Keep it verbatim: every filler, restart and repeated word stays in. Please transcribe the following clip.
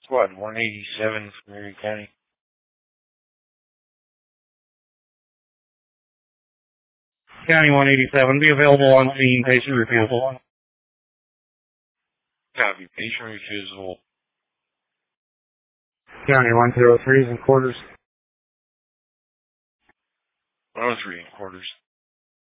Squad one eighty-seven from Erie County. County one eighty-seven, be available on scene, patient refusal. Copy, patient refusal. County one oh three is in quarters. one oh three in quarters.